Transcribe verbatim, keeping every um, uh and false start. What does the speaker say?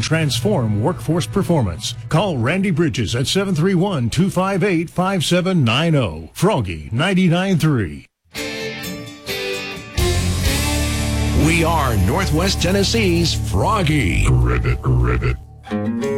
transform workforce performance. Call Randy Bridges at seven three one, two five eight, five seven nine zero. Froggy ninety-nine point three. We are Northwest Tennessee's Froggy. Ribbit, ribbit.